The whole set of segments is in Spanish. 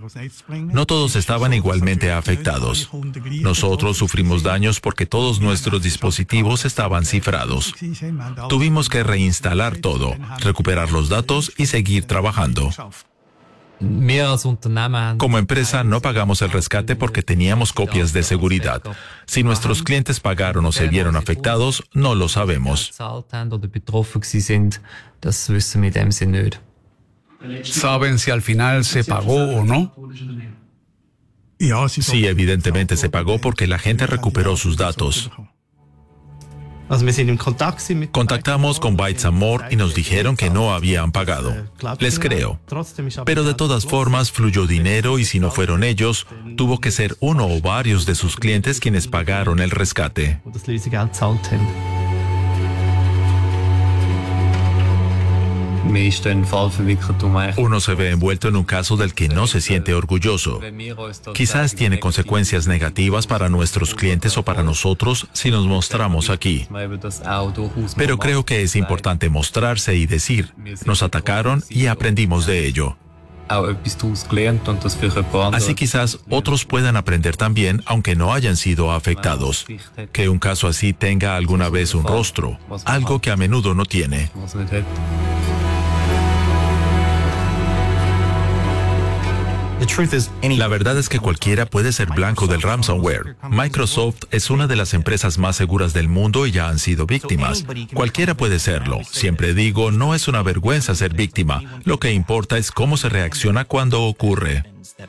No todos estaban igualmente afectados. Nosotros sufrimos daños porque todos nuestros dispositivos estaban cifrados. Tuvimos que reinstalar todo, recuperar los datos y seguir trabajando. Como empresa no pagamos el rescate porque teníamos copias de seguridad. Si nuestros clientes pagaron o se vieron afectados, no lo sabemos. ¿Saben si al final se pagó o no? Sí, evidentemente se pagó porque la gente recuperó sus datos. Contactamos con Bytes & More y nos dijeron que no habían pagado. Les creo. Pero de todas formas fluyó dinero y si no fueron ellos, tuvo que ser uno o varios de sus clientes quienes pagaron el rescate. Uno se ve envuelto en un caso del que no se siente orgulloso. Quizás tiene consecuencias negativas para nuestros clientes o para nosotros si nos mostramos aquí. Pero creo que es importante mostrarse y decir, nos atacaron y aprendimos de ello. Así quizás otros puedan aprender también aunque no hayan sido afectados. Que un caso así tenga alguna vez un rostro, algo que a menudo no tiene. La verdad es que cualquiera puede ser blanco del ransomware. Microsoft es una de las empresas más seguras del mundo y ya han sido víctimas. Cualquiera puede serlo. Siempre digo, no es una vergüenza ser víctima. Lo que importa es cómo se reacciona cuando ocurre.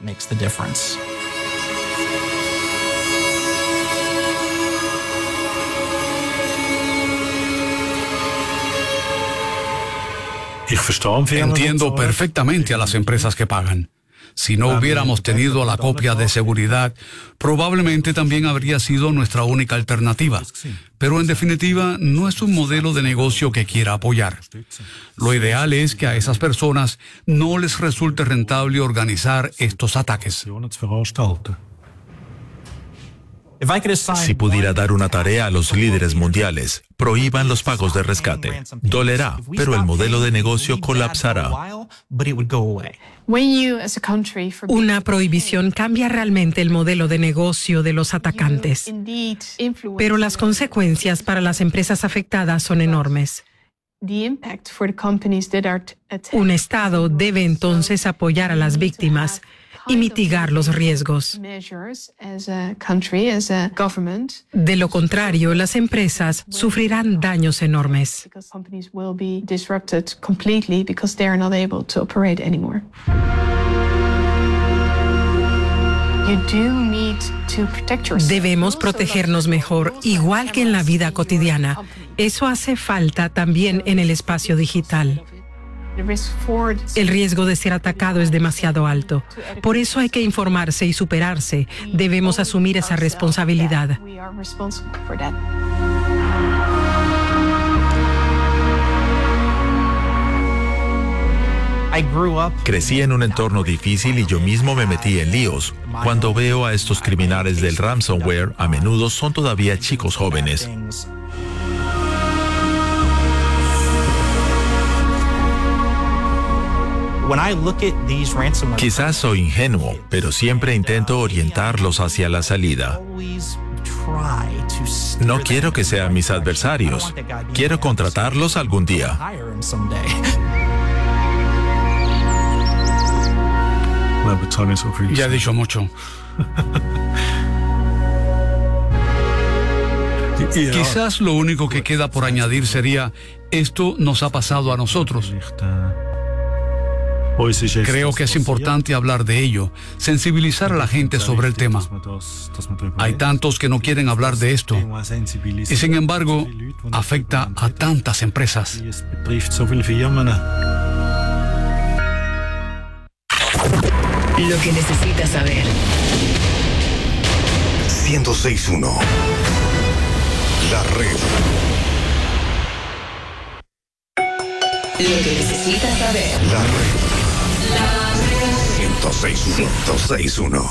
Entiendo perfectamente a las empresas que pagan. Si no hubiéramos tenido la copia de seguridad, probablemente también habría sido nuestra única alternativa. Pero en definitiva, no es un modelo de negocio que quiera apoyar. Lo ideal es que a esas personas no les resulte rentable organizar estos ataques. Si pudiera dar una tarea a los líderes mundiales, prohíban los pagos de rescate. Dolerá, pero el modelo de negocio colapsará. Una prohibición cambia realmente el modelo de negocio de los atacantes, pero las consecuencias para las empresas afectadas son enormes. Un Estado debe entonces apoyar a las víctimas y mitigar los riesgos. De lo contrario, las empresas sufrirán daños enormes. Debemos protegernos mejor, igual que en la vida cotidiana. Eso hace falta también en el espacio digital. El riesgo de ser atacado es demasiado alto. Por eso hay que informarse y superarse. Debemos asumir esa responsabilidad. Crecí en un entorno difícil y yo mismo me metí en líos. Cuando veo a estos criminales del ransomware, a menudo son todavía chicos jóvenes. Quizás soy ingenuo, pero siempre intento orientarlos hacia la salida. No quiero que sean mis adversarios. Quiero contratarlos algún día. Ya he dicho mucho. Quizás lo único que queda por añadir sería, esto nos ha pasado a nosotros. Creo que es importante hablar de ello, sensibilizar a la gente sobre el tema. Hay tantos que no quieren hablar de esto y sin embargo afecta a tantas empresas. Lo que necesitas saber. 106.1 La Red. Lo que necesitas saber. La Red. 106.1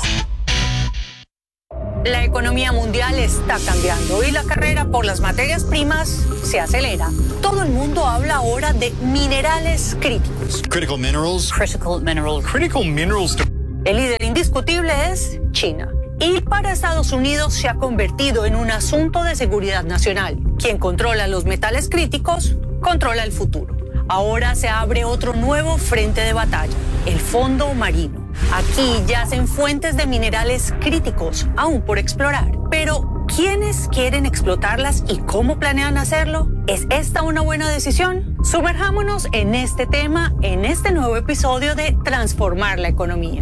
La economía mundial está cambiando y la carrera por las materias primas se acelera. Todo el mundo habla ahora de minerales críticos. Critical minerals. Critical minerals. Critical minerals. El líder indiscutible es China. Y para Estados Unidos se ha convertido en un asunto de seguridad nacional. Quien controla los metales críticos, controla el futuro. Ahora se abre otro nuevo frente de batalla, el fondo marino. Aquí yacen fuentes de minerales críticos, aún por explorar. Pero, ¿quiénes quieren explotarlas y cómo planean hacerlo? ¿Es esta una buena decisión? Sumerjámonos en este tema en este nuevo episodio de Transformar la Economía.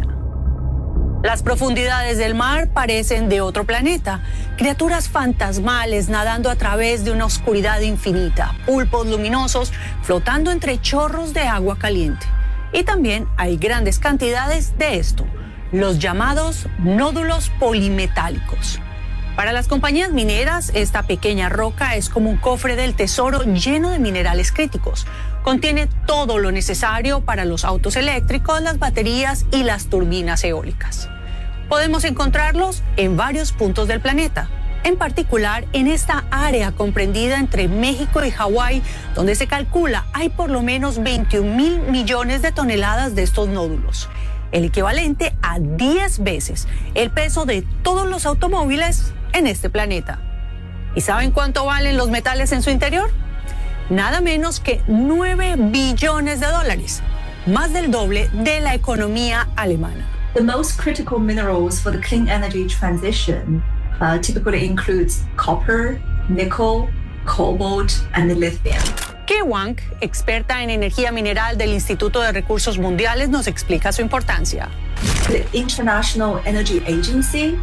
Las profundidades del mar parecen de otro planeta, criaturas fantasmales nadando a través de una oscuridad infinita, pulpos luminosos flotando entre chorros de agua caliente. Y también hay grandes cantidades de esto, los llamados nódulos polimetálicos. Para las compañías mineras, esta pequeña roca es como un cofre del tesoro lleno de minerales críticos. Contiene todo lo necesario para los autos eléctricos, las baterías y las turbinas eólicas. Podemos encontrarlos en varios puntos del planeta, en particular en esta área comprendida entre México y Hawái, donde se calcula hay por lo menos 21,000 millones de toneladas de estos nódulos, el equivalente a 10 veces el peso de todos los automóviles en este planeta. ¿Y saben cuánto valen los metales en su interior? Nada menos que 9 billones de dólares, más del doble de la economía alemana. The most critical minerals for the clean energy transition typically includes copper, nickel, cobalt, and lithium. Ke Wang, experta en energía mineral del Instituto de Recursos Mundiales, nos explica su importancia. The International Energy Agency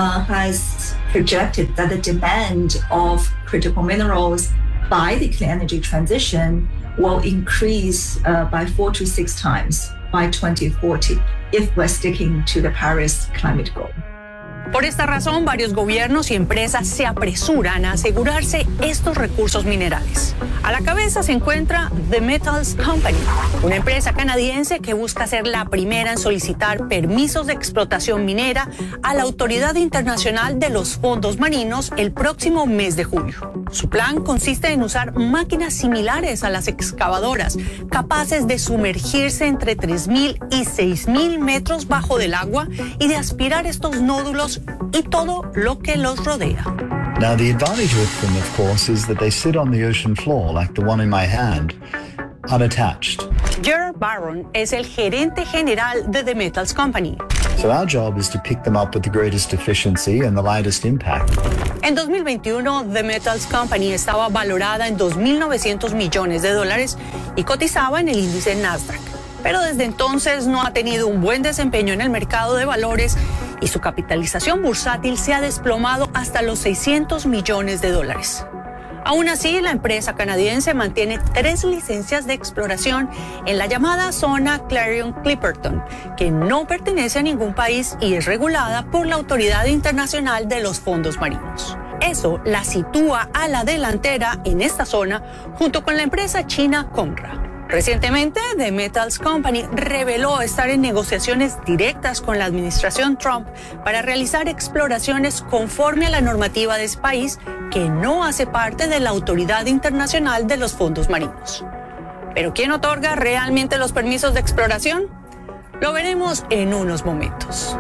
has projected that the demand of critical minerals by the clean energy transition will increase by 4 to 6 times by 2040 if we're sticking to the Paris climate goal. Por esta razón, varios gobiernos y empresas se apresuran a asegurarse estos recursos minerales. A la cabeza se encuentra The Metals Company, una empresa canadiense que busca ser la primera en solicitar permisos de explotación minera a la Autoridad Internacional de los Fondos Marinos el próximo mes de julio. Su plan consiste en usar máquinas similares a las excavadoras, capaces de sumergirse entre 3,000 y 6,000 metros bajo del agua y de aspirar estos nódulos y todo lo que los rodea. Now, the advantage with them, of course, is that they sit on the ocean floor, like the one in my hand, unattached. Gerard Barron es el gerente general de The Metals Company. So our job is to pick them up with the greatest efficiency and the lightest impact. En 2021, The Metals Company estaba valorada en 2.900 millones de dólares y cotizaba en el índice Nasdaq. Pero desde entonces no ha tenido un buen desempeño en el mercado de valores y su capitalización bursátil se ha desplomado hasta los 600 millones de dólares. Aún así, la empresa canadiense mantiene 3 licencias de exploración en la llamada zona Clarion-Clipperton, que no pertenece a ningún país y es regulada por la Autoridad Internacional de los Fondos Marinos. Eso la sitúa a la delantera en esta zona junto con la empresa china Comra. Recientemente, The Metals Company reveló estar en negociaciones directas con la administración Trump para realizar exploraciones conforme a la normativa de ese país que no hace parte de la Autoridad Internacional de los Fondos Marinos. ¿Pero quién otorga realmente los permisos de exploración? Lo veremos en unos momentos.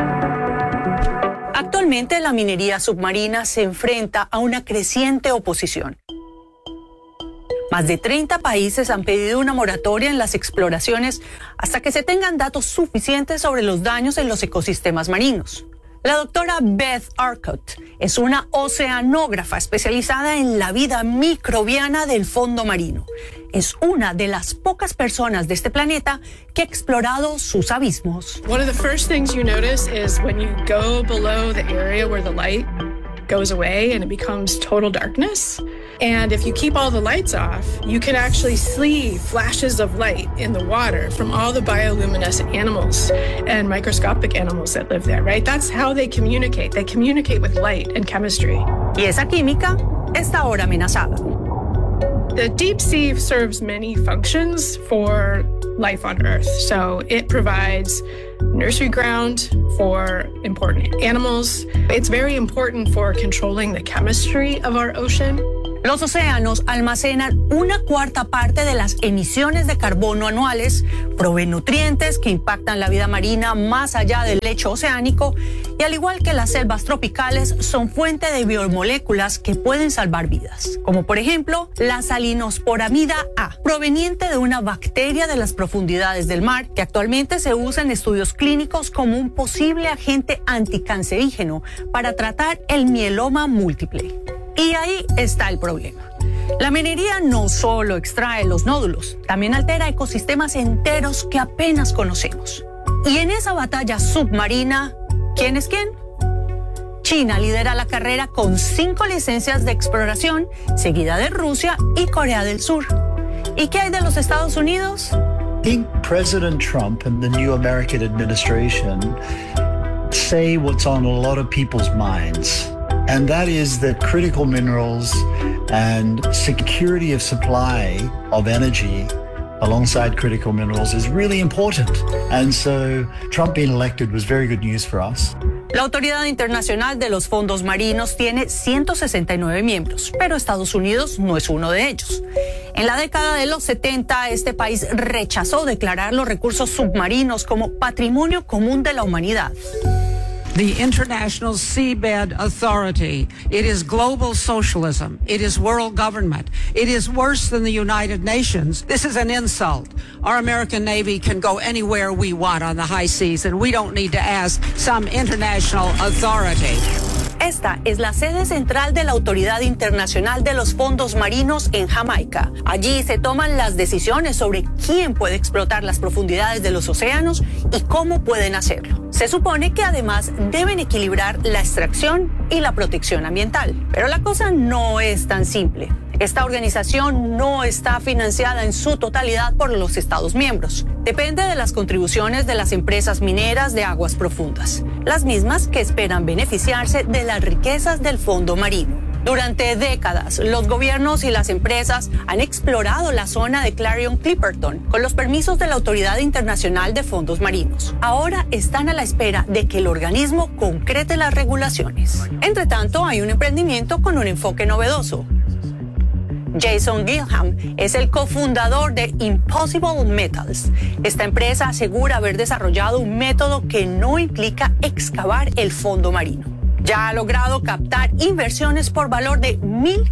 Actualmente, la minería submarina se enfrenta a una creciente oposición. Más de 30 países han pedido una moratoria en las exploraciones hasta que se tengan datos suficientes sobre los daños en los ecosistemas marinos. La doctora Beth Arcott es una oceanógrafa especializada en la vida microbiana del fondo marino. Es una de las pocas personas de este planeta que ha explorado sus abismos. One of the first things you notice is when you go below the area where the light goes away and it becomes total darkness. And if you keep all the lights off, you can actually see flashes of light in the water from all the bioluminescent animals and microscopic animals that live there, right? That's how they communicate. They communicate with light and chemistry. Y esa química está ahora amenazada. The deep sea serves many functions for life on Earth. So it provides nursery ground for important animals. It's very important for controlling the chemistry of our ocean. Los océanos almacenan 1/4 parte de las emisiones de carbono anuales, proveen nutrientes que impactan la vida marina más allá del lecho oceánico y al igual que las selvas tropicales son fuente de biomoléculas que pueden salvar vidas, como por ejemplo la salinosporamida A, proveniente de una bacteria de las profundidades del mar que actualmente se usa en estudios clínicos como un posible agente anticancerígeno para tratar el mieloma múltiple. Y ahí está el problema. La minería no solo extrae los nódulos, también altera ecosistemas enteros que apenas conocemos. Y en esa batalla submarina, ¿quién es quién? China lidera la carrera con 5 licencias de exploración, seguida de Rusia y Corea del Sur. ¿Y qué hay de los Estados Unidos? I think President Trump and the new American administration say what's on a lot of people's minds. And that is that critical minerals and security of supply of energy alongside critical minerals is really important. And so Trump being elected was very good news for us. La Autoridad Internacional de los Fondos Marinos tiene 169 miembros, pero Estados Unidos no es uno de ellos. En la década de los 70, este país rechazó declarar los recursos submarinos como patrimonio común de la humanidad. The International Seabed Authority. It is global socialism. It is world government. It is worse than the United Nations. This is an insult. Our American Navy can go anywhere we want on the high seas, and we don't need to ask some international authority. Esta es la sede central de la Autoridad Internacional de los Fondos Marinos en Jamaica. Allí se toman las decisiones sobre quién puede explotar las profundidades de los océanos y cómo pueden hacerlo. Se supone que además deben equilibrar la extracción y la protección ambiental. Pero la cosa no es tan simple. Esta organización no está financiada en su totalidad por los Estados miembros. Depende de las contribuciones de las empresas mineras de aguas profundas, las mismas que esperan beneficiarse de las riquezas del fondo marino. Durante décadas, los gobiernos y las empresas han explorado la zona de Clarion-Clipperton con los permisos de la Autoridad Internacional de Fondos Marinos. Ahora están a la espera de que el organismo concrete las regulaciones. Entre tanto, hay un emprendimiento con un enfoque novedoso. Jason Gilham es el cofundador de Impossible Metals. Esta empresa asegura haber desarrollado un método que no implica excavar el fondo marino. Ya ha logrado captar inversiones por valor de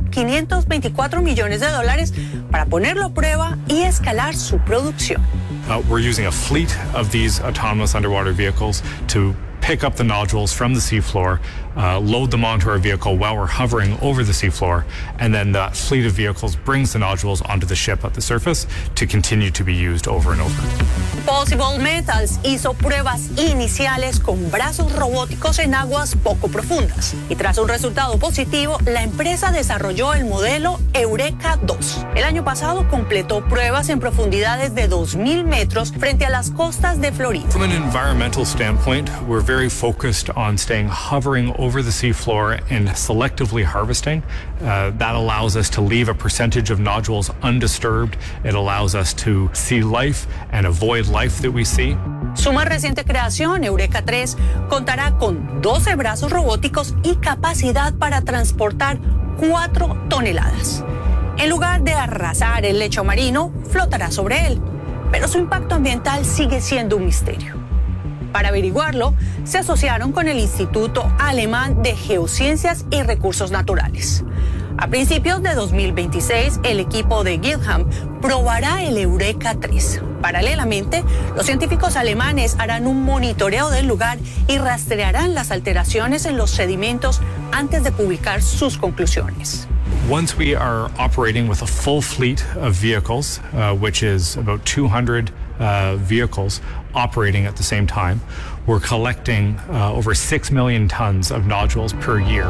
$1.524 millones para ponerlo a prueba y escalar su producción. We're using a fleet of these autonomous underwater vehicles to pick up the nodules from the seafloor, load them onto our vehicle while we're hovering over the seafloor, and then that fleet of vehicles brings the nodules onto the ship at the surface to continue to be used over and over. Impossible Metals hizo pruebas iniciales con brazos robóticos en aguas poco profundas. Y tras un resultado positivo, la empresa desarrolló el modelo Eureka 2. El año pasado completó pruebas en profundidades de 2.000 metros frente a las costas de Florida. From an environmental standpoint, we're very focused on staying hovering over the seafloor and selectively harvesting. That allows us to leave a percentage of nodules undisturbed. It allows us to see life and avoid life that we see. Su más reciente creación, Eureka 3, contará con 12 brazos robóticos y capacidad para transportar 4 toneladas. En lugar de arrasar el lecho marino, flotará sobre él. Pero su impacto ambiental sigue siendo un misterio. Para averiguarlo, se asociaron con el Instituto Alemán de Geociencias y Recursos Naturales. A principios de 2026, el equipo de Gilham probará el Eureka 3. Paralelamente, los científicos alemanes harán un monitoreo del lugar y rastrearán las alteraciones en los sedimentos antes de publicar sus conclusiones. Once we are operating with a full fleet of vehicles, which is about 200 vehicles operating at the same time, we're collecting over 6 million tons of nodules per year.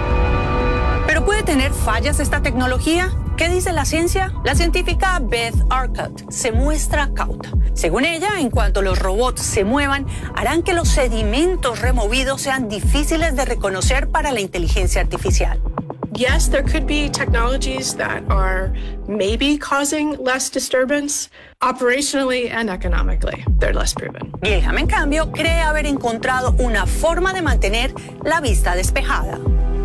¿Pero puede tener fallas esta tecnología? ¿Qué dice la ciencia? La científica Beth Arcott se muestra cauta. Según ella, en cuanto los robots se muevan, harán que los sedimentos removidos sean difíciles de reconocer para la inteligencia artificial. Yes, there could be technologies that are maybe causing less disturbance. Operationally and economically, they're less proven. Gilham, en cambio, cree haber encontrado una forma de mantener la vista despejada. The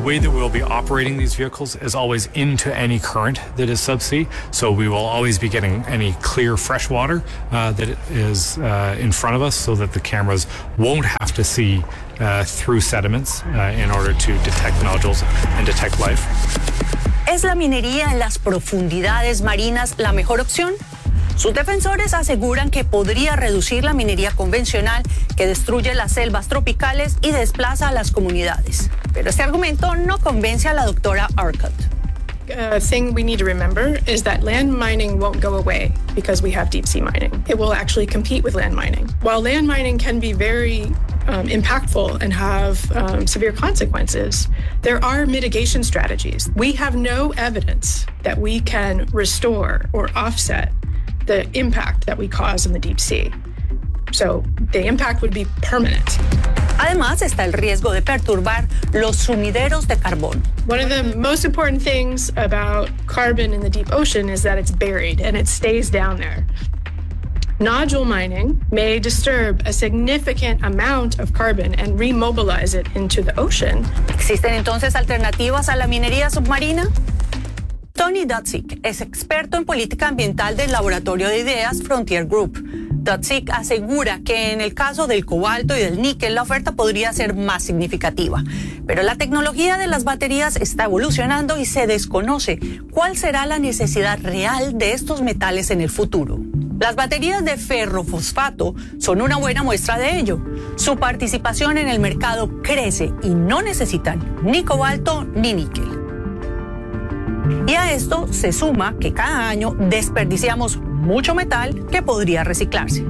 way that we'll be operating these vehicles is always into any current that is subsea. So we will always be getting any clear fresh water that is in front of us so that the cameras won't have to see through sediments in order to detect nodules and detect life. ¿Es la minería en las profundidades marinas la mejor opción? Sus defensores aseguran que podría reducir la minería convencional que destruye las selvas tropicales y desplaza a las comunidades. Pero este argumento no convence a la doctora Arcott. Thing we need to remember is that land mining won't go away because we have deep sea mining. It will actually compete with land mining. While land mining can be very impactful and have severe consequences, there are mitigation strategies. We have no evidence that we can restore or offset the impact that we cause in the deep sea. So the impact would be permanent. Además, está el riesgo de perturbar los sumideros de carbón. One of the most important things about carbon in the deep ocean is that it's buried and it stays down there. Nodule mining may disturb a significant amount of carbon and remobilize it into the ocean. ¿Existen entonces alternativas a la minería submarina? Tony Dudzik es experto en política ambiental del laboratorio de ideas Frontier Group. Dudzik asegura que en el caso del cobalto y del níquel la oferta podría ser más significativa. Pero la tecnología de las baterías está evolucionando y se desconoce cuál será la necesidad real de estos metales en el futuro. Las baterías de ferrofosfato son una buena muestra de ello. Su participación en el mercado crece y no necesitan ni cobalto ni níquel. Y a esto se suma que cada año desperdiciamos mucho metal que podría reciclarse.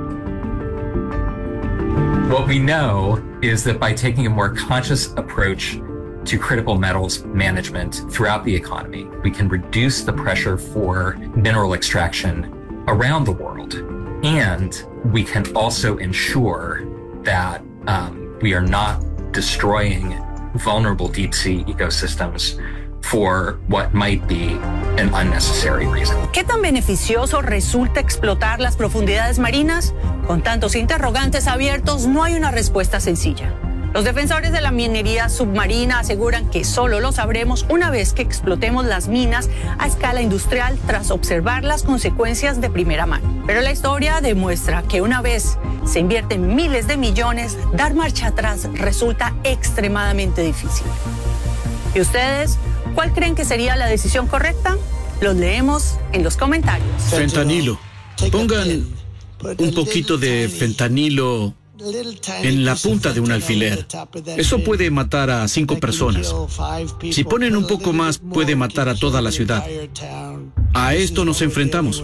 What we know is that by taking a more conscious approach to critical metals management throughout the economy, we can reduce the pressure for mineral extraction around the world. And we can also ensure that we are not destroying vulnerable deep sea ecosystems for what might be an unnecessary reason. ¿Qué tan beneficioso resulta explotar las profundidades marinas? Con tantos interrogantes abiertos, no hay una respuesta sencilla. Los defensores de la minería submarina aseguran que solo lo sabremos una vez que explotemos las minas a escala industrial tras observar las consecuencias de primera mano. Pero la historia demuestra que una vez se invierten miles de millones, dar marcha atrás resulta extremadamente difícil. ¿Y ustedes? ¿Cuál creen que sería la decisión correcta? Los leemos en los comentarios. Fentanilo. Pongan un poquito de fentanilo en la punta de un alfiler. Eso puede matar a 5 personas. Si ponen un poco más, puede matar a toda la ciudad. A esto nos enfrentamos.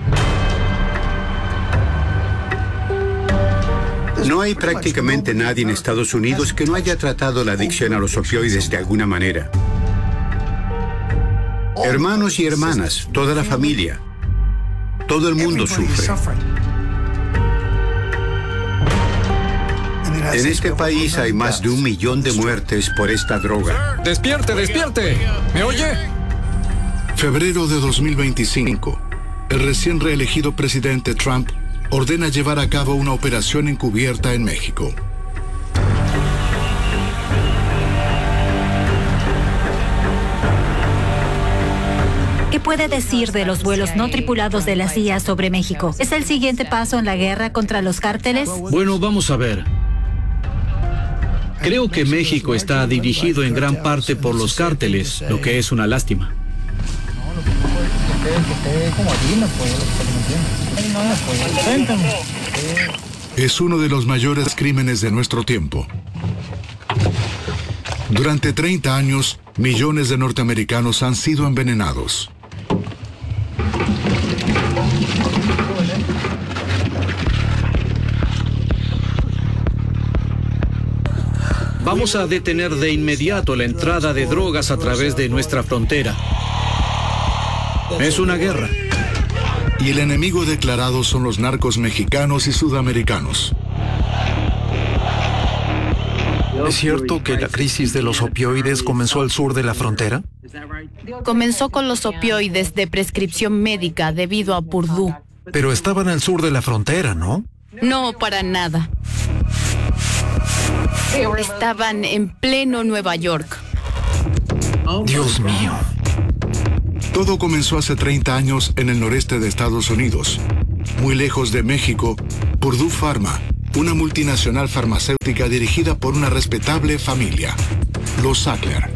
No hay prácticamente nadie en Estados Unidos que no haya tratado la adicción a los opioides de alguna manera. Hermanos y hermanas, toda la familia, todo el mundo sufre. En este país hay más de 1 millón de muertes por esta droga. ¡Despierte, despierte! ¿Me oye? Febrero de 2025. El recién reelegido presidente Trump ordena llevar a cabo una operación encubierta en México. ¿Qué puede decir de los vuelos no tripulados de la CIA sobre México? ¿Es el siguiente paso en la guerra contra los cárteles? Bueno, vamos a ver. Creo que México está dirigido en gran parte por los cárteles, lo que es una lástima. Es uno de los mayores crímenes de nuestro tiempo. Durante 30 años, millones de norteamericanos han sido envenenados. Vamos a detener de inmediato la entrada de drogas a través de nuestra frontera. Es una guerra. Y el enemigo declarado son los narcos mexicanos y sudamericanos. ¿Es cierto que la crisis de los opioides comenzó al sur de la frontera? Comenzó con los opioides de prescripción médica debido a Purdue. Pero estaban al sur de la frontera, ¿no? No, para nada. Estaban en pleno Nueva York. Dios mío. Todo comenzó hace 30 años en el noreste de Estados Unidos. Muy lejos de México, Purdue Pharma, una multinacional farmacéutica dirigida por una respetable familia, los Sackler.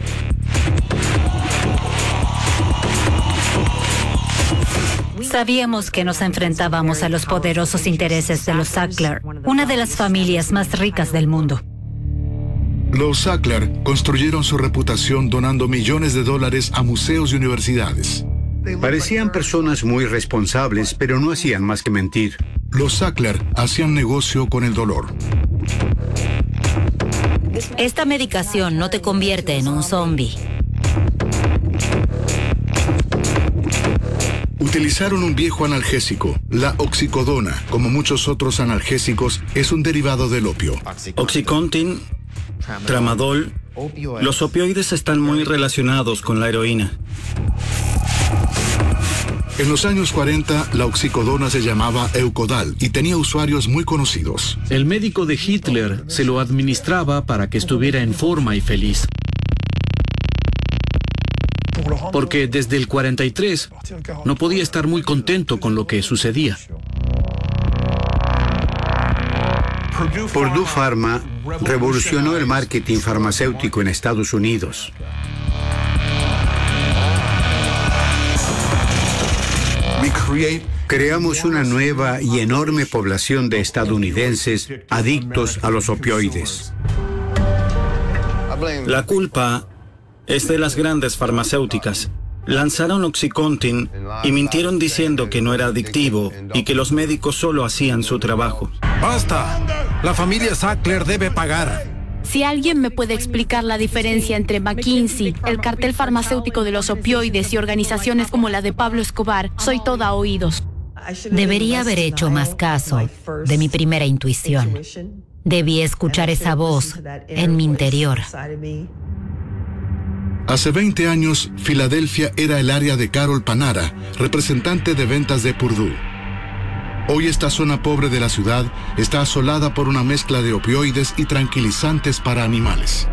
Sabíamos que nos enfrentábamos a los poderosos intereses de los Sackler, una de las familias más ricas del mundo. Los Sackler construyeron su reputación donando millones de dólares a museos y universidades. Parecían personas muy responsables, pero no hacían más que mentir. Los Sackler hacían negocio con el dolor. Esta medicación no te convierte en un zombie. Utilizaron un viejo analgésico, la oxicodona. Como muchos otros analgésicos, es un derivado del opio. Oxycontin, tramadol. Los opioides están muy relacionados con la heroína. En los años 40, la oxicodona se llamaba Eucodal y tenía usuarios muy conocidos. El médico de Hitler se lo administraba para que estuviera en forma y feliz. Porque desde el 43 no podía estar muy contento con lo que sucedía. Purdue Pharma revolucionó el marketing farmacéutico en Estados Unidos. Creamos una nueva y enorme población de estadounidenses adictos a los opioides. La culpa es de las grandes farmacéuticas. Lanzaron Oxycontin y mintieron diciendo que no era adictivo y que los médicos solo hacían su trabajo. ¡Basta! La familia Sackler debe pagar. Si alguien me puede explicar la diferencia entre McKinsey, el cartel farmacéutico de los opioides y organizaciones como la de Pablo Escobar, soy toda oídos. Debería haber hecho más caso de mi primera intuición. Debí escuchar esa voz en mi interior. Hace 20 años, Filadelfia era el área de Carol Panara, representante de ventas de Purdue. Hoy esta zona pobre de la ciudad está asolada por una mezcla de opioides y tranquilizantes para animales.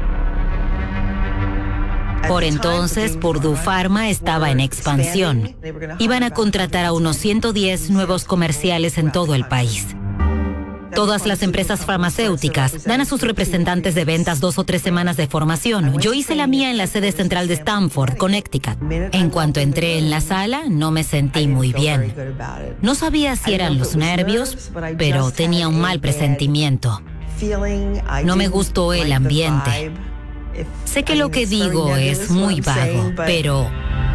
Por entonces, Purdue Pharma estaba en expansión. Iban a contratar a unos 110 nuevos comerciales en todo el país. Todas las empresas farmacéuticas dan a sus representantes de ventas 2 o 3 semanas de formación. Yo hice la mía en la sede central de Stamford, Connecticut. En cuanto entré en la sala, no me sentí muy bien. No sabía si eran los nervios, pero tenía un mal presentimiento. No me gustó el ambiente. Sé que lo que digo es muy vago, pero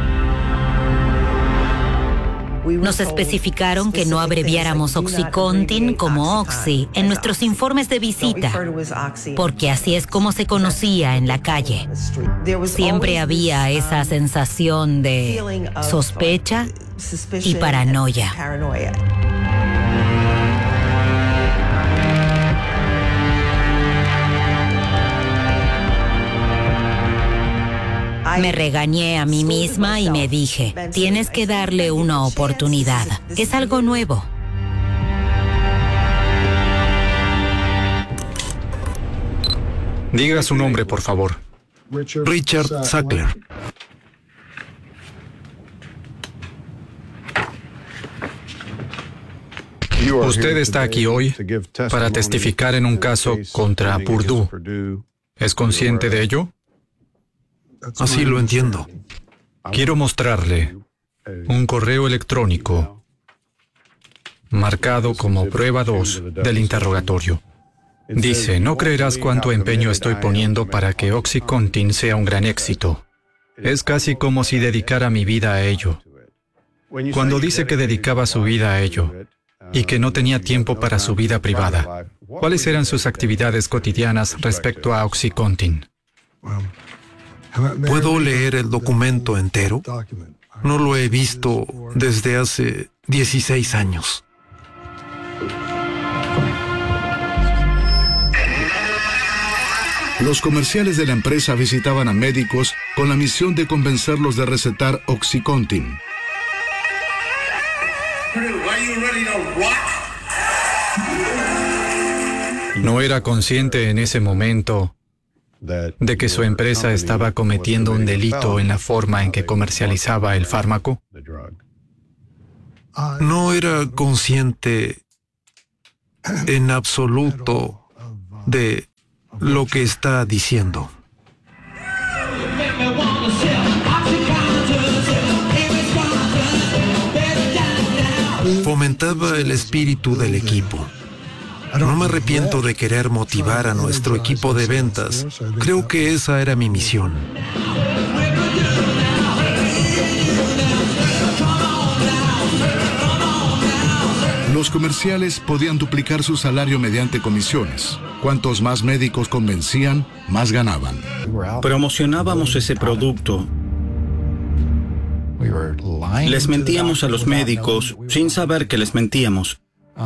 nos especificaron que no abreviáramos Oxycontin como Oxy en nuestros informes de visita, porque así es como se conocía en la calle. Siempre había esa sensación de sospecha y paranoia. Me regañé a mí misma y me dije, tienes que darle una oportunidad. Es algo nuevo. Diga su nombre, por favor. Richard Sackler. Usted está aquí hoy para testificar en un caso contra Purdue. ¿Es consciente de ello? Así lo entiendo. Quiero mostrarle un correo electrónico marcado como prueba 2 del interrogatorio. Dice, no creerás cuánto empeño estoy poniendo para que Oxycontin sea un gran éxito. Es casi como si dedicara mi vida a ello. Cuando dice que dedicaba su vida a ello y que no tenía tiempo para su vida privada, ¿cuáles eran sus actividades cotidianas respecto a Oxycontin? ¿Puedo leer el documento entero? No lo he visto desde hace 16 años. Los comerciales de la empresa visitaban a médicos con la misión de convencerlos de recetar Oxycontin. No era consciente en ese momento de que su empresa estaba cometiendo un delito en la forma en que comercializaba el fármaco? No era consciente en absoluto de lo que está diciendo. Fomentaba el espíritu del equipo. No me arrepiento de querer motivar a nuestro equipo de ventas. Creo que esa era mi misión. Los comerciales podían duplicar su salario mediante comisiones. Cuantos más médicos convencían, más ganaban. Promocionábamos ese producto. Les mentíamos a los médicos sin saber que les mentíamos.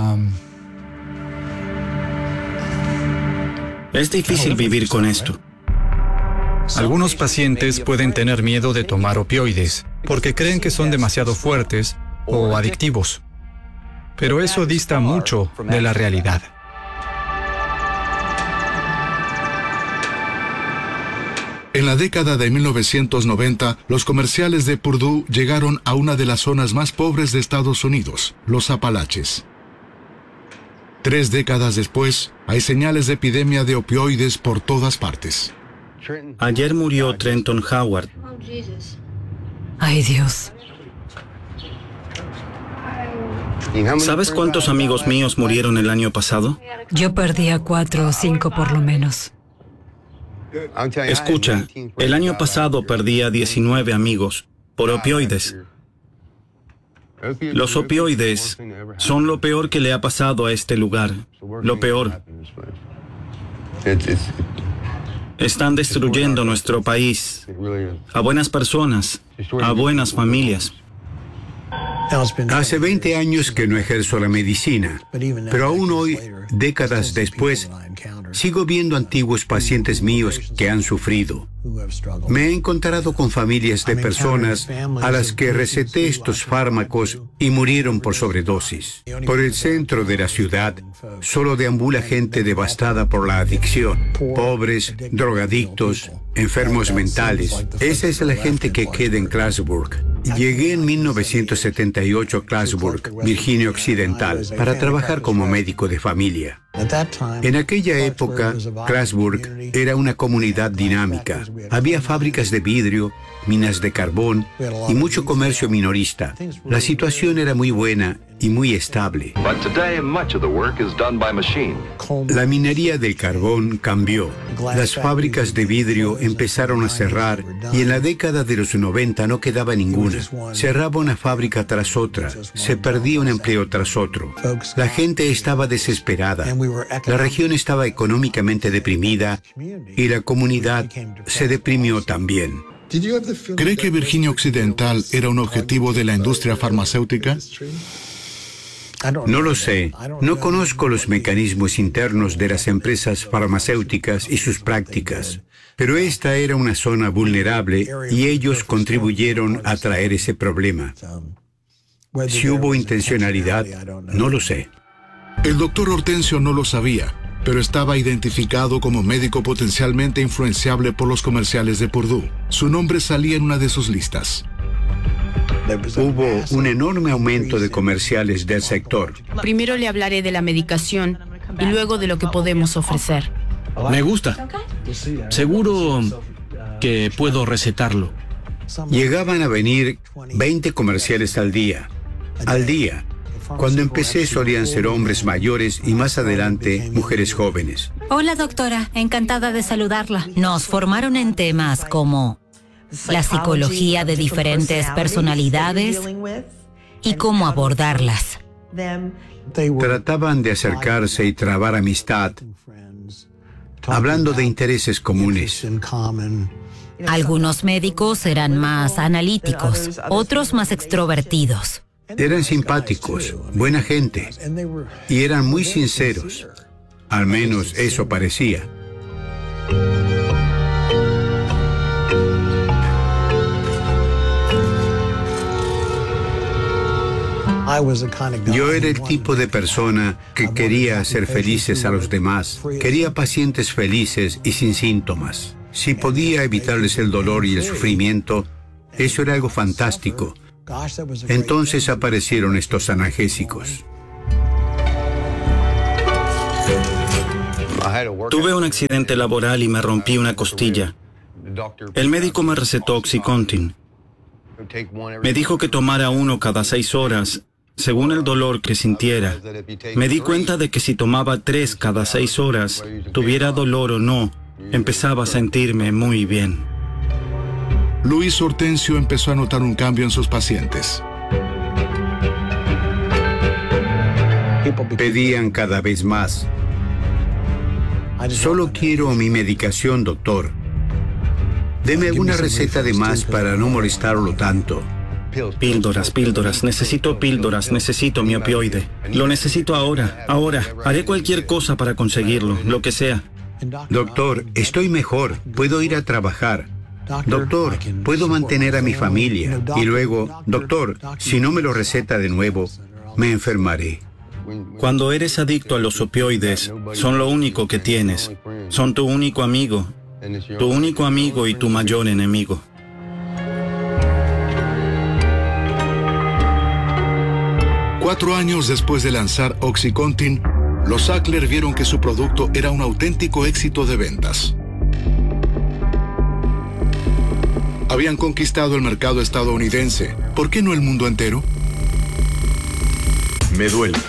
Es difícil vivir con esto. Algunos pacientes pueden tener miedo de tomar opioides porque creen que son demasiado fuertes o adictivos. Pero eso dista mucho de la realidad. En la década de 1990, los comerciales de Purdue llegaron a una de las zonas más pobres de Estados Unidos, los Apalaches. 3 décadas después, hay señales de epidemia de opioides por todas partes. Ayer murió Trenton Howard. Ay, Dios. ¿Sabes cuántos amigos míos murieron el año pasado? Yo perdí a 4 o 5 por lo menos. Escucha, el año pasado perdí a 19 amigos por opioides. Los opioides son lo peor que le ha pasado a este lugar. Lo peor. Están destruyendo nuestro país, a buenas personas, a buenas familias. Hace 20 años que no ejerzo la medicina, pero aún hoy, décadas después, sigo viendo antiguos pacientes míos que han sufrido. Me he encontrado con familias de personas a las que receté estos fármacos y murieron por sobredosis. Por el centro de la ciudad solo deambula gente devastada por la adicción. Pobres, drogadictos, enfermos mentales. Esa es la gente que queda en Clarksburg. Llegué en 1978 a Clarksburg, Virginia Occidental, para trabajar como médico de familia. En aquella época, Clarksburg era una comunidad dinámica. Había fábricas de vidrio, minas de carbón y mucho comercio minorista. La situación era muy buena y muy estable. La minería del carbón cambió. Las fábricas de vidrio empezaron a cerrar y en la década de los 90 no quedaba ninguna. Cerraba una fábrica tras otra, se perdía un empleo tras otro. La gente estaba desesperada. La región estaba económicamente deprimida y la comunidad se deprimió también. ¿Cree que Virginia Occidental era un objetivo de la industria farmacéutica? No lo sé. No conozco los mecanismos internos de las empresas farmacéuticas y sus prácticas. Pero esta era una zona vulnerable y ellos contribuyeron a traer ese problema. Si hubo intencionalidad, no lo sé. El doctor Hortensio no lo sabía, pero estaba identificado como médico potencialmente influenciable por los comerciales de Purdue. Su nombre salía en una de sus listas. Hubo un enorme aumento de comerciales del sector. Primero le hablaré de la medicación y luego de lo que podemos ofrecer. Me gusta. Seguro que puedo recetarlo. Llegaban a venir 20 comerciales al día. Cuando empecé solían ser hombres mayores y más adelante mujeres jóvenes. Hola, doctora. Encantada de saludarla. Nos formaron en temas como la psicología de diferentes personalidades y cómo abordarlas. Trataban de acercarse y trabar amistad, hablando de intereses comunes. Algunos médicos eran más analíticos, otros más extrovertidos. Eran simpáticos, buena gente, y eran muy sinceros. Al menos eso parecía. Yo era el tipo de persona que quería hacer felices a los demás. Quería pacientes felices y sin síntomas. Si podía evitarles el dolor y el sufrimiento, eso era algo fantástico. Entonces aparecieron estos analgésicos. Tuve un accidente laboral y me rompí una costilla. El médico me recetó Oxycontin. Me dijo que tomara uno cada 6 horas, según el dolor que sintiera. Me di cuenta de que si tomaba 3 cada 6 horas, tuviera dolor o no, empezaba a sentirme muy bien. Luis Hortensio empezó a notar un cambio en sus pacientes. Pedían cada vez más. Solo quiero mi medicación, doctor. Deme alguna receta de más para no molestarlo tanto. Píldoras, necesito píldoras, necesito mi opioide. Lo necesito ahora. Haré cualquier cosa para conseguirlo, lo que sea. Doctor, estoy mejor, puedo ir a trabajar. Doctor, puedo mantener a mi familia. Y luego, doctor, si no me lo receta de nuevo, me enfermaré. Cuando eres adicto a los opioides, son lo único que tienes. Son tu único amigo y tu mayor enemigo. Cuatro años después de lanzar Oxycontin, los Sackler vieron que su producto era un auténtico éxito de ventas. Habían conquistado el mercado estadounidense. ¿Por qué no el mundo entero? Me duele.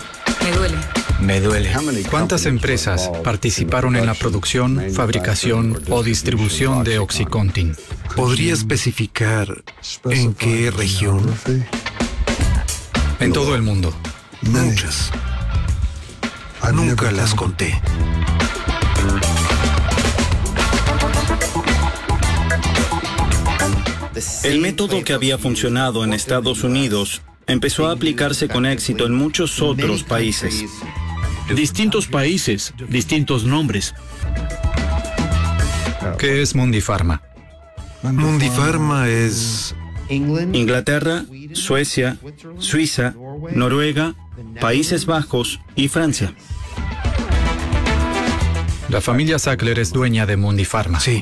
¿Cuántas empresas participaron en la producción, fabricación o distribución de Oxycontin? ¿Podría especificar en qué región? En todo el mundo. Muchas. Nunca las conté. El método que había funcionado en Estados Unidos empezó a aplicarse con éxito en muchos otros países. Distintos países, distintos nombres. ¿Qué es Mundipharma? Mundipharma es... Inglaterra, Suecia, Suiza, Noruega, Países Bajos y Francia. La familia Sackler es dueña de Mundipharma. Sí.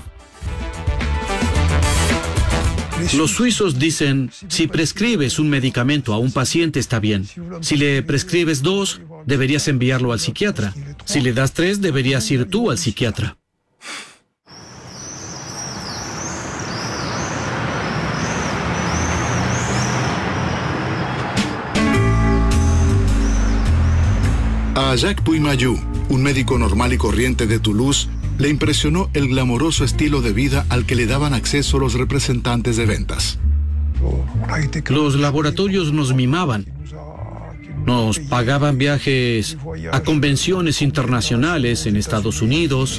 Los suizos dicen, si prescribes un medicamento a un paciente está bien. Si le prescribes 2, deberías enviarlo al psiquiatra. Si le das 3, deberías ir tú al psiquiatra. A Jacques Puymayou, un médico normal y corriente de Toulouse, le impresionó el glamoroso estilo de vida al que le daban acceso los representantes de ventas. Los laboratorios nos mimaban. Nos pagaban viajes a convenciones internacionales en Estados Unidos,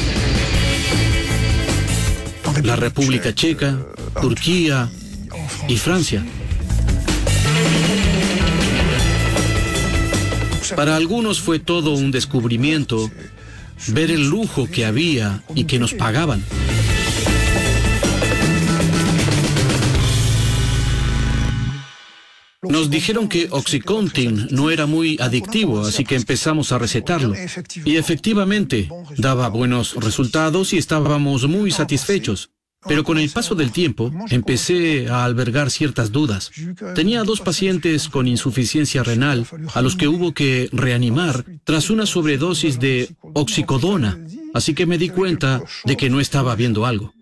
la República Checa, Turquía y Francia. Para algunos fue todo un descubrimiento ver el lujo que había y que nos pagaban. Nos dijeron que Oxycontin no era muy adictivo, así que empezamos a recetarlo. Y efectivamente, daba buenos resultados y estábamos muy satisfechos. Pero con el paso del tiempo, empecé a albergar ciertas dudas. Tenía 2 pacientes con insuficiencia renal a los que hubo que reanimar tras una sobredosis de oxicodona, así que me di cuenta de que no estaba viendo algo.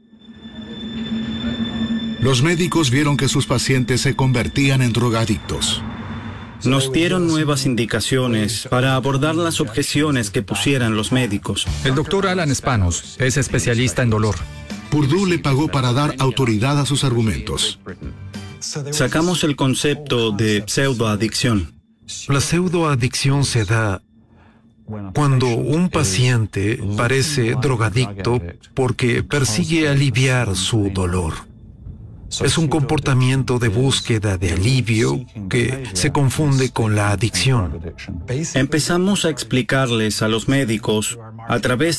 Los médicos vieron que sus pacientes se convertían en drogadictos. Nos dieron nuevas indicaciones para abordar las objeciones que pusieran los médicos. El doctor Alan Spanos es especialista en dolor. Purdue le pagó para dar autoridad a sus argumentos. Sacamos el concepto de pseudoadicción. La pseudoadicción se da cuando un paciente parece drogadicto porque persigue aliviar su dolor. Es un comportamiento de búsqueda de alivio que se confunde con la adicción. Empezamos a explicarles a los médicos, a través de nuestros comerciales, que los pacientes no eran adictos.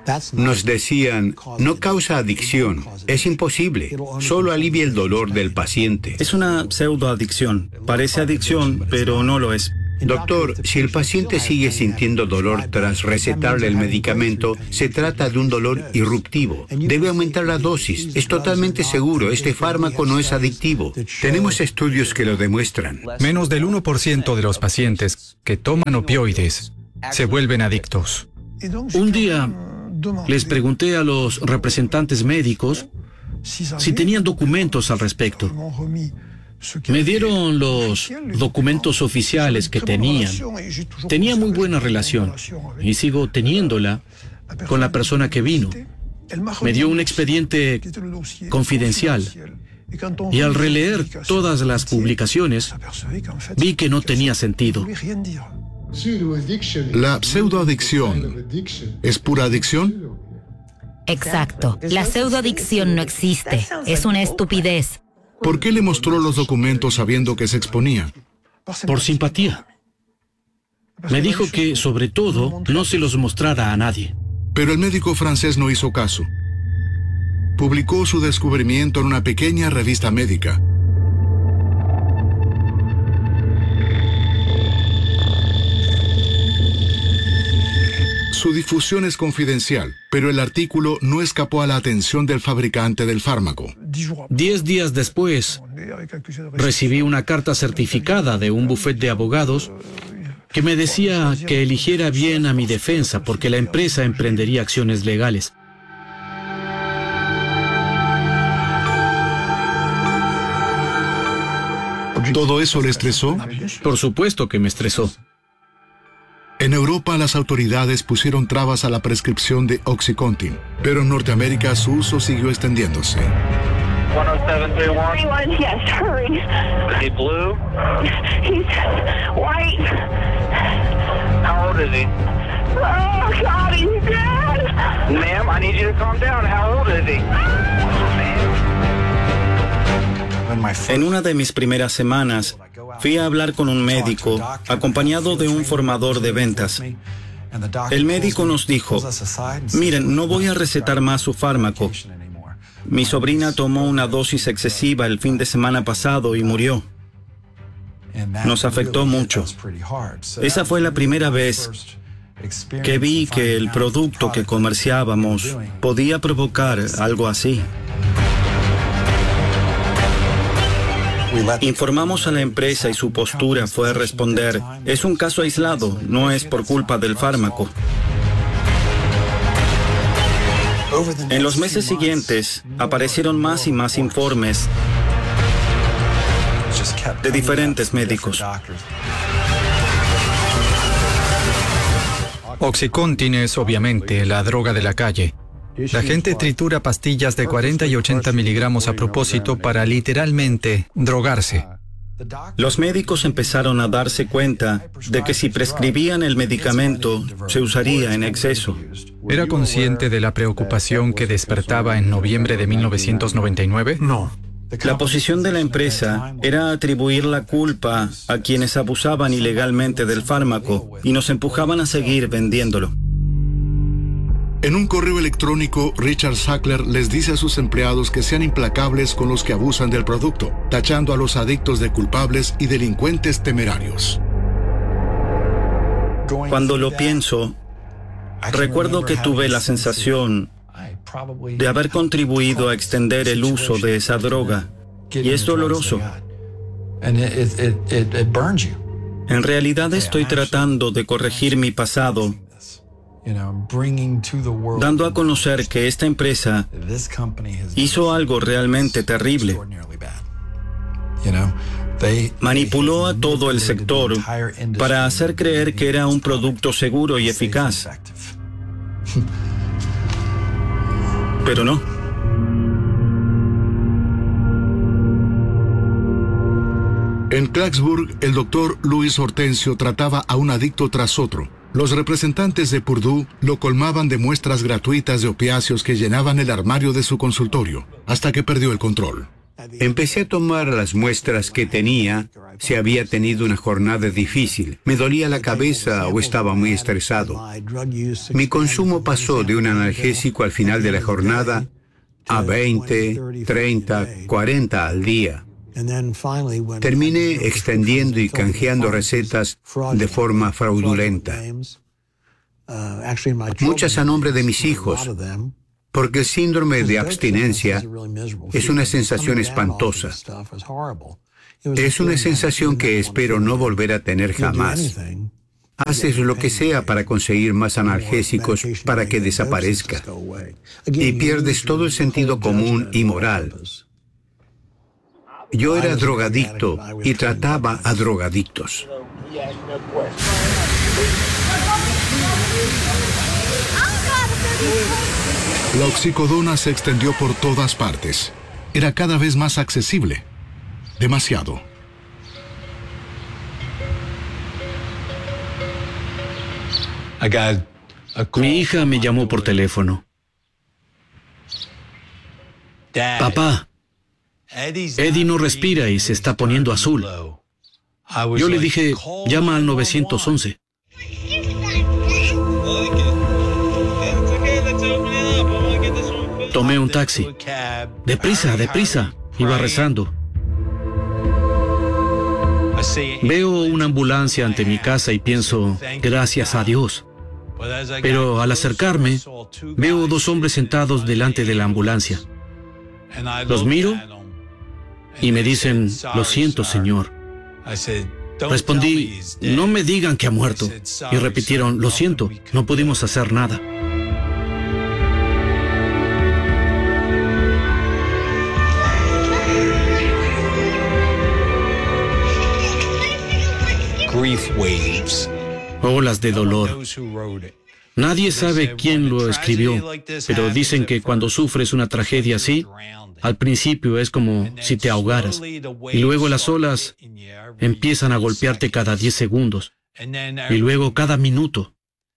Nos decían, no causa adicción, es imposible, solo alivia el dolor del paciente. Es una pseudoadicción. Parece adicción, pero no lo es. Doctor, si el paciente sigue sintiendo dolor tras recetarle el medicamento, se trata de un dolor irruptivo. Debe aumentar la dosis. Es totalmente seguro, este fármaco no es adictivo. Tenemos estudios que lo demuestran. Menos del 1% de los pacientes que toman opioides se vuelven adictos. Un día les pregunté a los representantes médicos si tenían documentos al respecto. Me dieron los documentos oficiales que tenían. Tenía muy buena relación y sigo teniéndola con la persona que vino. Me dio un expediente confidencial y al releer todas las publicaciones vi que no tenía sentido. ¿La pseudoadicción es pura adicción? Exacto. La pseudoadicción no existe. Es una estupidez. ¿Por qué le mostró los documentos sabiendo que se exponía? Por simpatía. Me dijo que, sobre todo, no se los mostrara a nadie. Pero el médico francés no hizo caso. Publicó su descubrimiento en una pequeña revista médica. Su difusión es confidencial, pero el artículo no escapó a la atención del fabricante del fármaco. 10 días después, recibí una carta certificada de un bufete de abogados que me decía que eligiera bien a mi defensa porque la empresa emprendería acciones legales. ¿Todo eso le estresó? Por supuesto que me estresó. En Europa las autoridades pusieron trabas a la prescripción de OxyContin, pero en Norteamérica su uso siguió extendiéndose. 10731. Yes, hurry. Is he blue? He's white. How old is he? Oh, God, he's dead. Ma'am, I need you to calm down. How old is he? En una de mis primeras semanas, fui a hablar con un médico acompañado de un formador de ventas. El médico nos dijo, miren, no voy a recetar más su fármaco. Mi sobrina tomó una dosis excesiva el fin de semana pasado y murió. Nos afectó mucho. Esa fue la primera vez que vi que el producto que comerciábamos podía provocar algo así. Informamos a la empresa y su postura fue responder, es un caso aislado, no es por culpa del fármaco. En los meses siguientes, aparecieron más y más informes de diferentes médicos. OxyContin es obviamente la droga de la calle. La gente tritura pastillas de 40 y 80 miligramos a propósito para literalmente drogarse. Los médicos empezaron a darse cuenta de que si prescribían el medicamento, se usaría en exceso. ¿Era consciente de la preocupación que despertaba en noviembre de 1999? No. La posición de la empresa era atribuir la culpa a quienes abusaban ilegalmente del fármaco y nos empujaban a seguir vendiéndolo. En un correo electrónico, Richard Sackler les dice a sus empleados que sean implacables con los que abusan del producto, tachando a los adictos de culpables y delincuentes temerarios. Cuando lo pienso, recuerdo que tuve la sensación de haber contribuido a extender el uso de esa droga, y es doloroso. En realidad estoy tratando de corregir mi pasado, dando a conocer que esta empresa hizo algo realmente terrible. Manipuló a todo el sector para hacer creer que era un producto seguro y eficaz. Pero no. En Clarksburg, el doctor Luis Hortensio trataba a un adicto tras otro. Los representantes de Purdue lo colmaban de muestras gratuitas de opiáceos que llenaban el armario de su consultorio, hasta que perdió el control. Empecé a tomar las muestras que tenía si había tenido una jornada difícil, me dolía la cabeza o estaba muy estresado. Mi consumo pasó de un analgésico al final de la jornada a 20, 30, 40 al día. Terminé extendiendo y canjeando recetas de forma fraudulenta. Muchas a nombre de mis hijos, porque el síndrome de abstinencia es una sensación espantosa. Es una sensación que espero no volver a tener jamás. Haces lo que sea para conseguir más analgésicos para que desaparezca. Y pierdes todo el sentido común y moral. Yo era drogadicto y trataba a drogadictos. La oxicodona se extendió por todas partes. Era cada vez más accesible. Demasiado. Mi hija me llamó por teléfono. Papá, Eddie no respira y se está poniendo azul. Yo le dije, llama al 911. Tomé un taxi. Deprisa, deprisa. Iba rezando. Veo una ambulancia ante mi casa y pienso, gracias a Dios. Pero al acercarme, veo dos hombres sentados delante de la ambulancia. Los miro y me dicen, lo siento, señor. Respondí, no me digan que ha muerto. Y repitieron, lo siento, no pudimos hacer nada. Olas de dolor. Nadie sabe quién lo escribió, pero dicen que cuando sufres una tragedia así, al principio es como si te ahogaras, y luego las olas empiezan a golpearte cada 10 segundos, y luego cada minuto.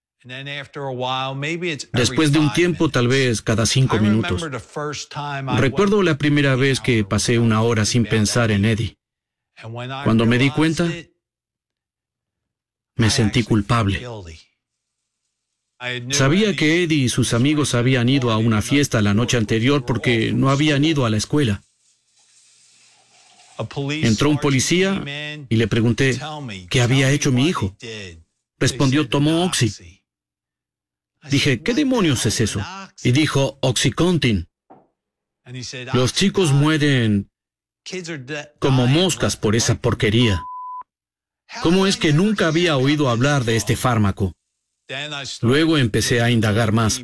Después de un tiempo, tal vez cada 5 minutos. Recuerdo la primera vez que pasé una hora sin pensar en Eddie. Cuando me di cuenta, me sentí culpable. Sabía que Eddie y sus amigos habían ido a una fiesta la noche anterior porque no habían ido a la escuela. Entró un policía y le pregunté, ¿qué había hecho mi hijo? Respondió, tomó Oxy. Dije, ¿qué demonios es eso? Y dijo, Oxycontin. Los chicos mueren como moscas por esa porquería. ¿Cómo es que nunca había oído hablar de este fármaco? Luego empecé a indagar más.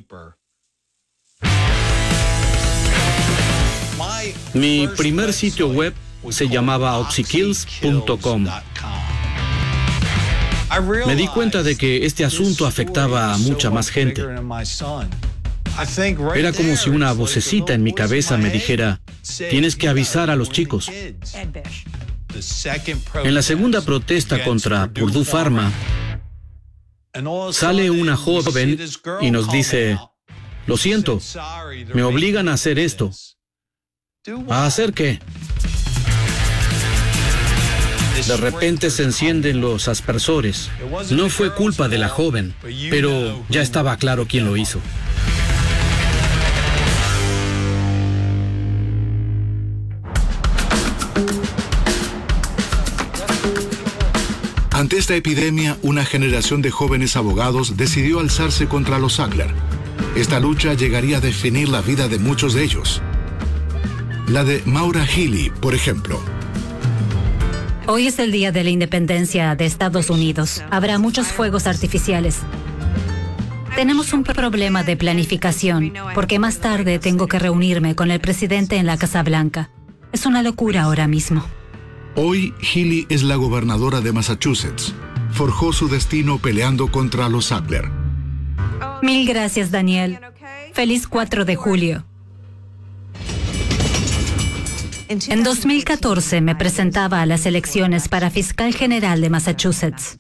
Mi primer sitio web se llamaba oxykills.com. Me di cuenta de que este asunto afectaba a mucha más gente. Era como si una vocecita en mi cabeza me dijera, tienes que avisar a los chicos. En la segunda protesta contra Purdue Pharma, sale una joven y nos dice, lo siento, me obligan a hacer esto. ¿A hacer qué? De repente se encienden los aspersores. No fue culpa de la joven, pero ya estaba claro quién lo hizo. Ante esta epidemia, una generación de jóvenes abogados decidió alzarse contra los Sackler. Esta lucha llegaría a definir la vida de muchos de ellos. La de Maura Healey, por ejemplo. Hoy es el día de la independencia de Estados Unidos. Habrá muchos fuegos artificiales. Tenemos un problema de planificación, porque más tarde tengo que reunirme con el presidente en la Casa Blanca. Es una locura ahora mismo. Hoy, Healey es la gobernadora de Massachusetts. Forjó su destino peleando contra los Sackler. Mil gracias, Daniel. Feliz 4 de julio. En 2014 me presentaba a las elecciones para fiscal general de Massachusetts.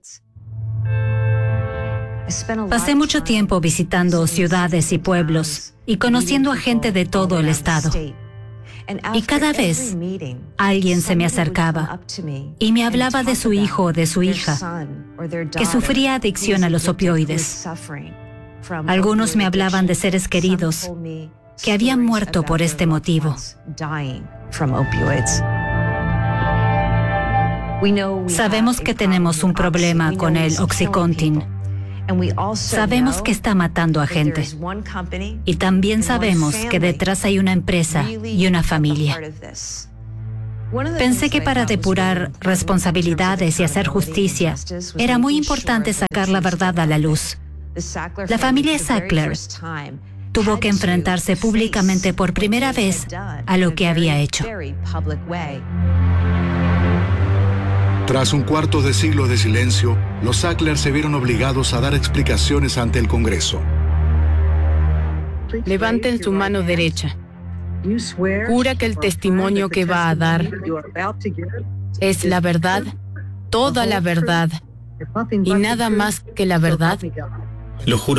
Pasé mucho tiempo visitando ciudades y pueblos y conociendo a gente de todo el estado. Y cada vez alguien se me acercaba y me hablaba de su hijo o de su hija que sufría adicción a los opioides. Algunos me hablaban de seres queridos que habían muerto por este motivo. Sabemos que tenemos un problema con el OxyContin. Sabemos que está matando a gente. Y también sabemos que detrás hay una empresa y una familia. Pensé que para depurar responsabilidades y hacer justicia, era muy importante sacar la verdad a la luz. La familia Sackler tuvo que enfrentarse públicamente por primera vez a lo que había hecho. Tras un cuarto de siglo de silencio, los Sackler se vieron obligados a dar explicaciones ante el Congreso. Levanten su mano derecha. Jura que el testimonio que va a dar es la verdad, toda la verdad, y nada más que la verdad. Lo juro.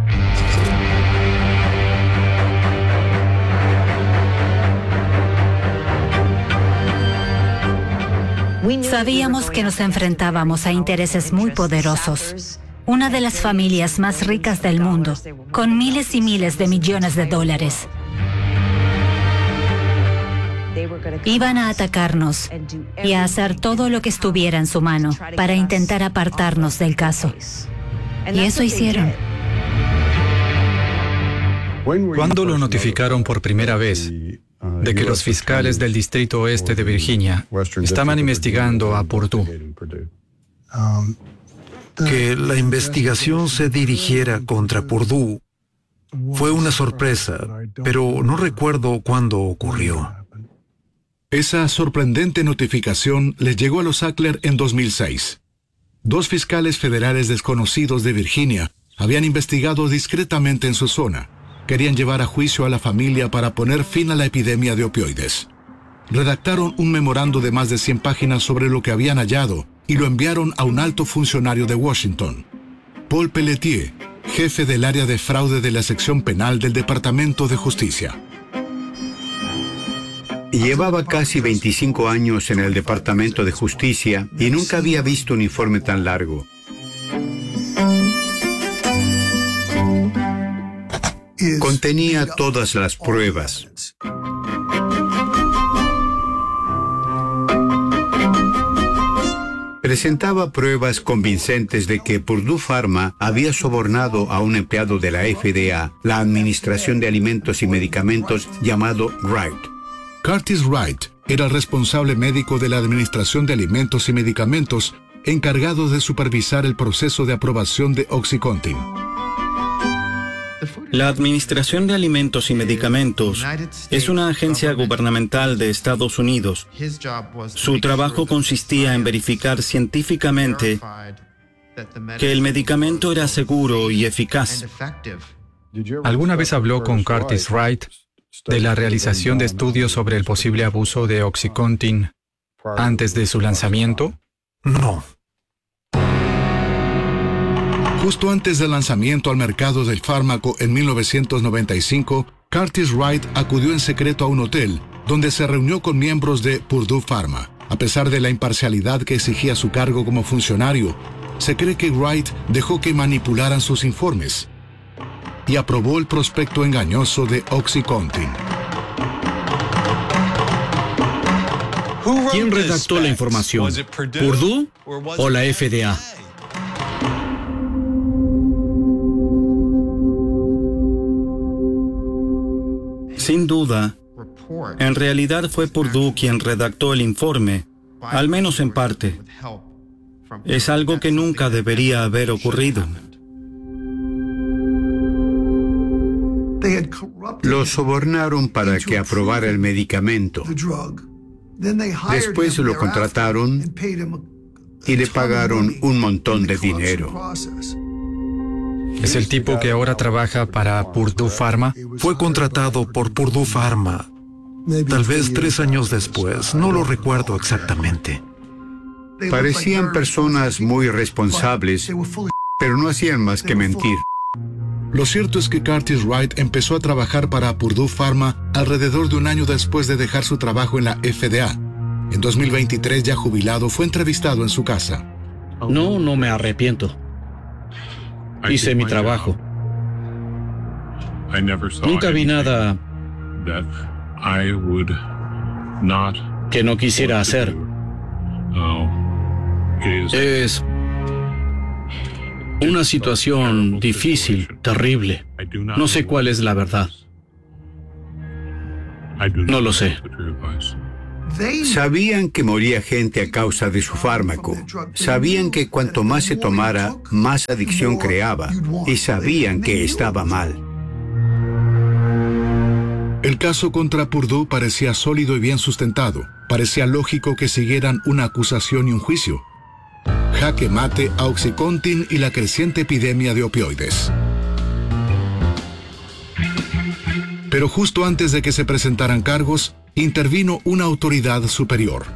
Sabíamos que nos enfrentábamos a intereses muy poderosos. Una de las familias más ricas del mundo, con miles y miles de millones de dólares. Iban a atacarnos y a hacer todo lo que estuviera en su mano para intentar apartarnos del caso. Y eso hicieron. ¿Cuándo lo notificaron por primera vez de que los fiscales del Distrito Oeste de Virginia estaban investigando a Purdue? Que la investigación se dirigiera contra Purdue fue una sorpresa, pero no recuerdo cuándo ocurrió. Esa sorprendente notificación les llegó a los Sackler en 2006. 2 fiscales federales desconocidos de Virginia habían investigado discretamente en su zona. Querían llevar a juicio a la familia para poner fin a la epidemia de opioides. Redactaron un memorando de más de 100 páginas sobre lo que habían hallado y lo enviaron a un alto funcionario de Washington, Paul Pelletier, jefe del área de fraude de la sección penal del Departamento de Justicia. Llevaba casi 25 años en el Departamento de Justicia y nunca había visto un informe tan largo. Contenía todas las pruebas. Presentaba pruebas convincentes de que Purdue Pharma había sobornado a un empleado de la FDA, la Administración de Alimentos y Medicamentos, llamado Wright. Curtis Wright era el responsable médico de la Administración de Alimentos y Medicamentos, encargado de supervisar el proceso de aprobación de OxyContin. La Administración de Alimentos y Medicamentos es una agencia gubernamental de Estados Unidos. Su trabajo consistía en verificar científicamente que el medicamento era seguro y eficaz. ¿Alguna vez habló con Curtis Wright de la realización de estudios sobre el posible abuso de OxyContin antes de su lanzamiento? No. Justo antes del lanzamiento al mercado del fármaco en 1995, Curtis Wright acudió en secreto a un hotel donde se reunió con miembros de Purdue Pharma. A pesar de la imparcialidad que exigía su cargo como funcionario, se cree que Wright dejó que manipularan sus informes y aprobó el prospecto engañoso de OxyContin. ¿Quién redactó la información? ¿Purdue o la FDA? Sin duda, en realidad fue Purdue quien redactó el informe, al menos en parte. Es algo que nunca debería haber ocurrido. Lo sobornaron para que aprobara el medicamento. Después lo contrataron y le pagaron un montón de dinero. ¿Es el tipo que ahora trabaja para Purdue Pharma? Fue contratado por Purdue Pharma. Tal vez 3 años después, no lo recuerdo exactamente. Parecían personas muy responsables, pero no hacían más que mentir. Lo cierto es que Curtis Wright empezó a trabajar para Purdue Pharma alrededor de un año después de dejar su trabajo en la FDA. En 2023, ya jubilado, fue entrevistado en su casa. No me arrepiento. Hice mi trabajo. Nunca vi nada que no quisiera hacer. Es una situación difícil, terrible. No sé cuál es la verdad. No lo sé. Sabían que moría gente a causa de su fármaco. Sabían que cuanto más se tomara, más adicción creaba. Y sabían que estaba mal. El caso contra Purdue parecía sólido y bien sustentado. Parecía lógico que siguieran una acusación y un juicio. Jaque mate a OxyContin y la creciente epidemia de opioides. Pero justo antes de que se presentaran cargos, intervino una autoridad superior.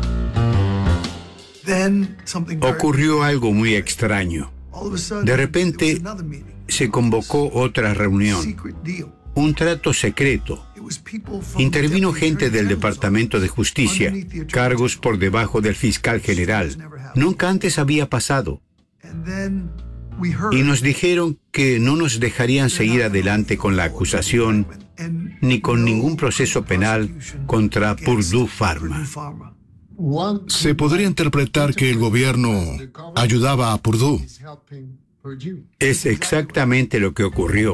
Ocurrió algo muy extraño. De repente, se convocó otra reunión. Un trato secreto. Intervino gente del Departamento de Justicia, cargos por debajo del fiscal general. Nunca antes había pasado. Y nos dijeron que no nos dejarían seguir adelante con la acusación ni con ningún proceso penal contra Purdue Pharma. Se podría interpretar que el gobierno ayudaba a Purdue. Es exactamente lo que ocurrió.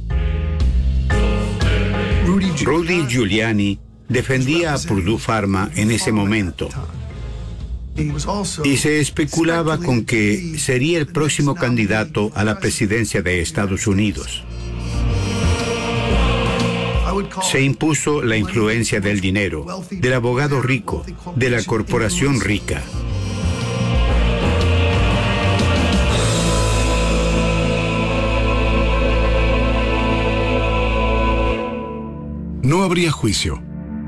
Rudy Giuliani defendía a Purdue Pharma en ese momento. Y se especulaba con que sería el próximo candidato a la presidencia de Estados Unidos. Se impuso la influencia del dinero, del abogado rico, de la corporación rica. No habría juicio.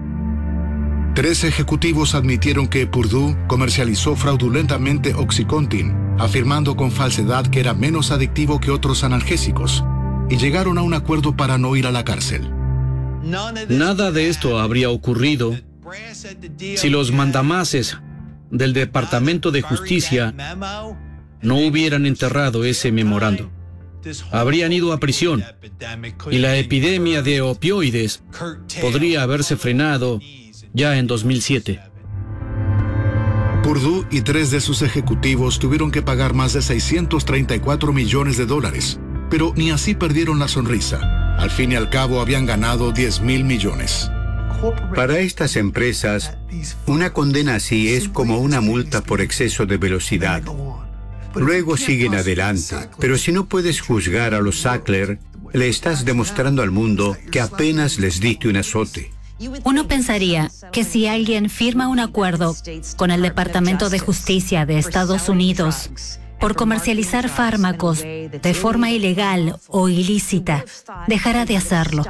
3 ejecutivos admitieron que Purdue comercializó fraudulentamente OxyContin, afirmando con falsedad que era menos adictivo que otros analgésicos, y llegaron a un acuerdo para no ir a la cárcel. Nada de esto habría ocurrido si los mandamases del Departamento de Justicia no hubieran enterrado ese memorando. Habrían ido a prisión y la epidemia de opioides podría haberse frenado ya en 2007. Purdue y 3 de sus ejecutivos tuvieron que pagar más de $634 millones, pero ni así perdieron la sonrisa. Al fin y al cabo habían ganado $10,000 millones. Para estas empresas, una condena así es como una multa por exceso de velocidad. Luego siguen adelante, pero si no puedes juzgar a los Sackler, le estás demostrando al mundo que apenas les diste un azote. Uno pensaría que si alguien firma un acuerdo con el Departamento de Justicia de Estados Unidos por comercializar fármacos de forma ilegal o ilícita, dejará de hacerlo.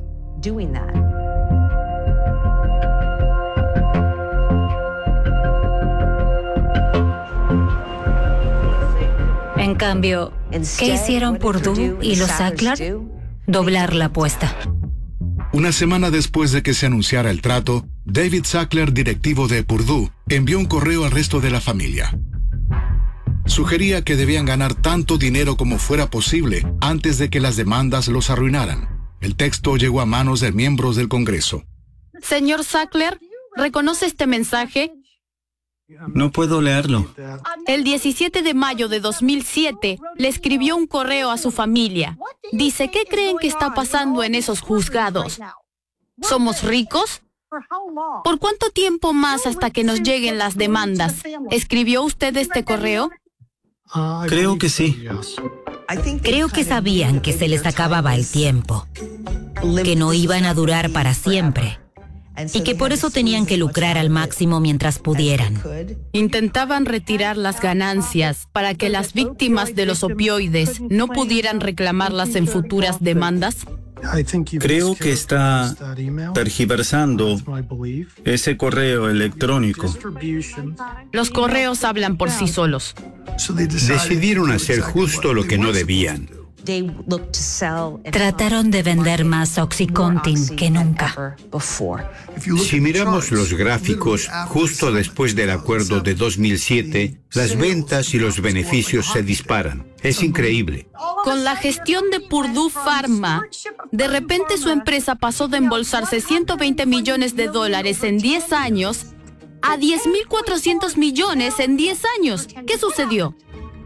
En cambio, ¿qué hicieron Purdue y los Sackler? Doblar la apuesta. Una semana después de que se anunciara el trato, David Sackler, directivo de Purdue, envió un correo al resto de la familia. Sugería que debían ganar tanto dinero como fuera posible antes de que las demandas los arruinaran. El texto llegó a manos de miembros del Congreso. Señor Sackler, ¿reconoce este mensaje? No puedo leerlo. El 17 de mayo de 2007 le escribió un correo a su familia. Dice, ¿qué creen que está pasando en esos juzgados? ¿Somos ricos? ¿Por cuánto tiempo más hasta que nos lleguen las demandas? ¿Escribió usted este correo? Creo que sí. Creo que sabían que se les acababa el tiempo, que no iban a durar para siempre. Y que por eso tenían que lucrar al máximo mientras pudieran. Intentaban retirar las ganancias para que las víctimas de los opioides no pudieran reclamarlas en futuras demandas. Creo que está tergiversando ese correo electrónico. Los correos hablan por sí solos. Decidieron hacer justo lo que no debían. Trataron de vender más OxyContin que nunca. Si miramos los gráficos, justo después del acuerdo de 2007, las ventas y los beneficios se disparan. Es increíble. Con la gestión de Purdue Pharma, de repente su empresa pasó de embolsarse $120 millones en 10 años a 10.400 millones en 10 años. ¿Qué sucedió?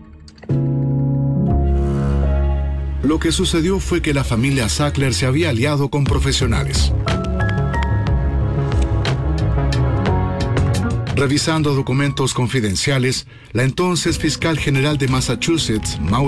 Lo que sucedió fue que la familia Sackler se había aliado con profesionales. Revisando documentos confidenciales, la entonces fiscal general de Massachusetts, Maura